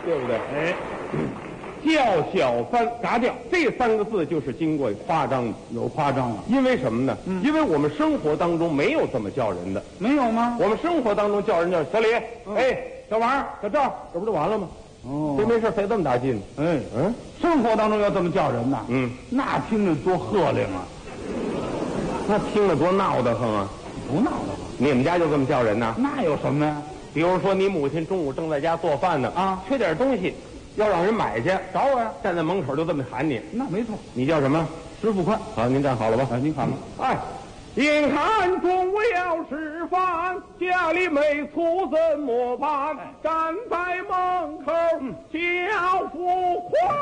对不对？ 哎， 叫小三嘎调这3个字就是经过夸张的， 有夸张了？ 因为什么呢？因为我们生活当中没有这么叫人的。 没有吗？ 我们生活当中叫人叫小李，哎，小王，小赵，这不就完了吗？ 哦， 谁没事费这么大劲呢？ 哎，生活当中要这么叫人呐，那听着多鹤灵啊， 那听着多闹得慌啊！ 不闹的。 你们家就这么叫人呢？ 那有什么呀？ 比如说你母亲中午正在家做饭呢， 啊， 缺点东西，要让人买去， 找我呀？ 站在门口就这么喊你， 那没错， 你叫什么？ 石富宽。 好，您站好了吧？ 您看吧。 哎，眼看中午要吃饭，家里没醋怎么办？站在门口叫富宽。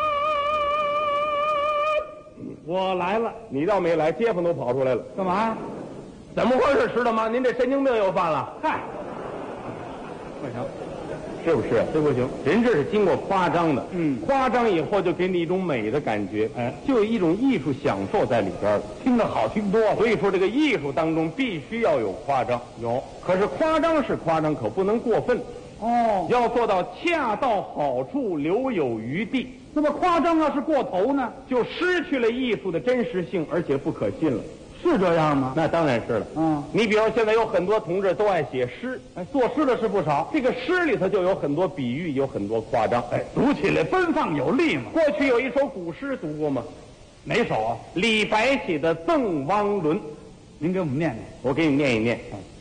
我来了，你倒没来，街坊都跑出来了。 干嘛？ 怎么回事，知道吗？您这神经病又犯了。 嗨，不行， 是不是？这不行，人这是经过夸张的，夸张以后就给你一种美的感觉，哎，就有一种艺术享受在里边了， 听着好听多了。 所以说这个艺术当中必须要有夸张， 有， 可是夸张是夸张，可不能过分， 哦， 要做到恰到好处，留有余地。 那么夸张要是过头呢， 就失去了艺术的真实性，而且不可信了。 是这样吗？ 那当然是了。你比如现在有很多同志都爱写诗， 哎，作诗的是不少。 这个诗里头就有很多比喻，有很多夸张， 哎，读起来奔放有力嘛。 过去有一首古诗读过吗？ 哪首啊？ 李白写的《赠汪伦》， 您给我们念念。 我给你念一念。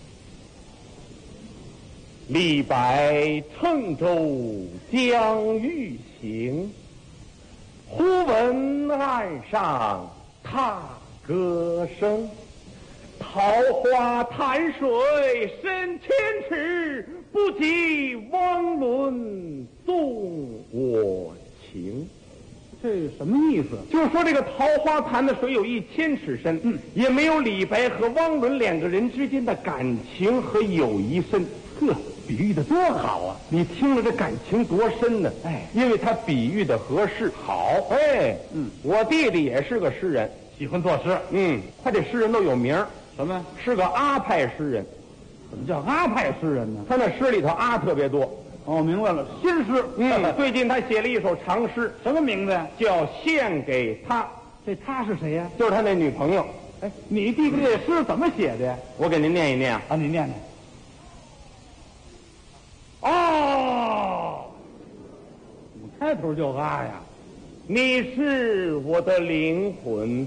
李白乘舟将欲行，忽闻岸上踏歌声。桃花潭水深千尺，不及汪伦送我情。 这什么意思？ 就是说这个桃花潭的水有1000尺深，也没有李白和汪伦2个人之间的感情和友谊深。 呵，比喻的多好啊！ 你听了这感情多深呢？ 哎， 因为他比喻的合适。好，哎，我弟弟也是个诗人， 喜欢作诗。 他这诗人都有名儿。 什么？ 是个阿派诗人。 怎么叫阿派诗人呢？ 他那诗里头阿特别多。 哦，明白了，新诗。 最近他写了一首长诗， 什么名字呀？ 叫《献给他》。 这他是谁呀？ 就是他那女朋友。 哎，你弟弟这诗怎么写的呀？ 我给您念一念啊，你念念。 哦， 怎么开头就啊呀？ 你是我的灵魂。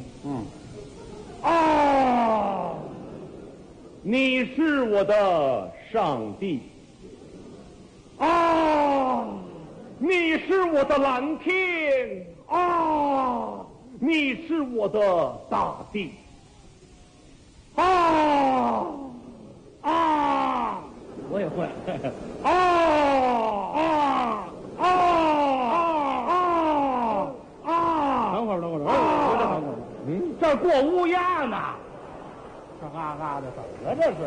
哦，你是我的上帝。哦，你是我的蓝天。哦，你是我的大地。 我也会。等会儿，这儿过乌鸦呢，这嘎嘎的怎么了？这是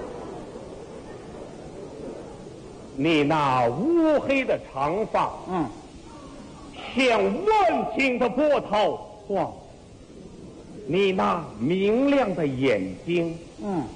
你那乌黑的长发，像万顷的波涛， 嚯！ 你那明亮的眼睛，